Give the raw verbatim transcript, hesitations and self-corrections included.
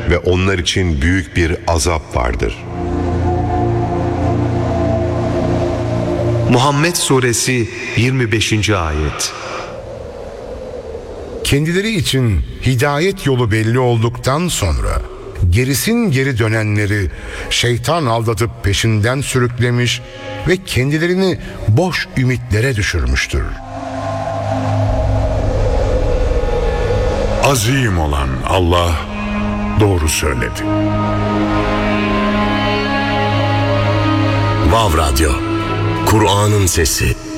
ve onlar için büyük bir azap vardır. Muhammed Suresi yirmi beşinci Ayet. Kendileri için hidayet yolu belli olduktan sonra gerisin geri dönenleri şeytan aldatıp peşinden sürüklemiş ve kendilerini boş ümitlere düşürmüştür. Azim olan Allah doğru söyledi. Vav Radyo, Kur'an'ın sesi.